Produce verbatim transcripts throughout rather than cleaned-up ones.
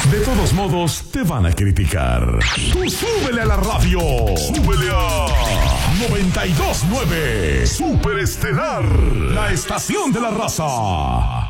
De todos modos, te van a criticar. Tú súbele a la radio. Súbele a noventa y dos punto nueve. Super Estelar, la estación de la raza.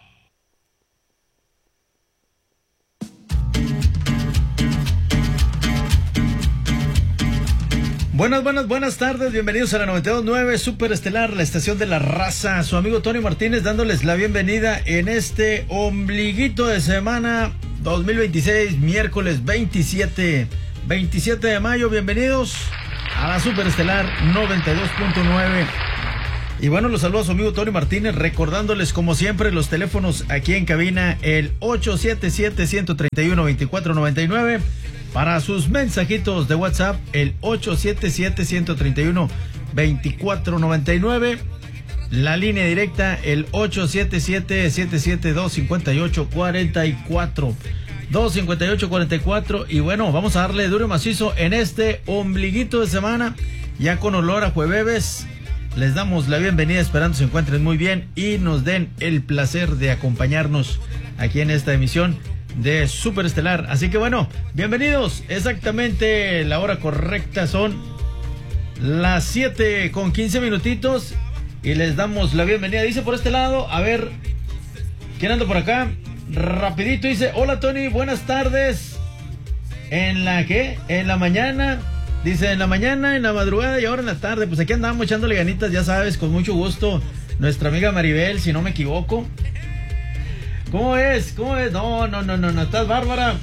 Buenas, buenas, buenas tardes, bienvenidos a la noventa y dos punto nueve Super Estelar, la estación de la raza. Su amigo Tony Martínez dándoles la bienvenida en este ombliguito de semana dos mil veintiséis, miércoles veintisiete, veintisiete de mayo. Bienvenidos a la Super Estelar noventa y dos punto nueve. Y bueno, los saludo a su amigo Tony Martínez, recordándoles como siempre los teléfonos aquí en cabina, el ocho siete siete, uno tres uno, dos cuatro nueve nueve. Para sus mensajitos de WhatsApp, el ocho siete siete, uno tres uno, dos cuatro nueve nueve. La línea directa, el ocho siete siete, siete siete dos, cinco ocho cuatro cuatro. dos cinco ocho cuatro cuatro. Y bueno, vamos a darle duro y macizo en este ombliguito de semana, ya con olor a jueves. Les damos la bienvenida, esperando se encuentren muy bien y nos den el placer de acompañarnos aquí en esta emisión de Super Estelar. Así que bueno, bienvenidos. Exactamente la hora correcta son las siete con quince minutitos y les damos la bienvenida. Dice por este lado, a ver, ¿quién anda por acá? Rapidito dice, hola Tony, buenas tardes. ¿En la qué? En la mañana. Dice, en la mañana, en la madrugada y ahora en la tarde. Pues aquí andamos echándole ganitas, ya sabes, con mucho gusto. Nuestra amiga Maribel, si no me equivoco. ¿Cómo es? ¿Cómo es? No, no, no, no, no, estás bárbara.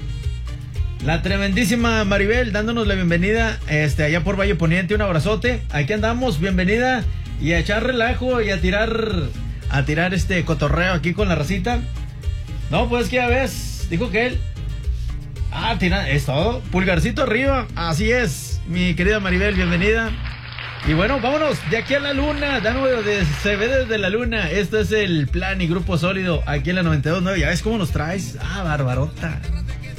La tremendísima Maribel dándonos la bienvenida este, allá por Valle Poniente, un abrazote. Aquí andamos, bienvenida. Y a echar relajo y a tirar, a tirar este cotorreo aquí con la racita. No, pues que ya ves, dijo que él. Ah, tira, es todo, pulgarcito arriba, así es, mi querida Maribel, bienvenida. Y bueno, vámonos de aquí a la luna, de nuevo, de, se ve desde la luna. Esto es el Plan y Grupo Sólido aquí en la noventa y dos punto nueve. Ya ves cómo nos traes. Ah, barbarota.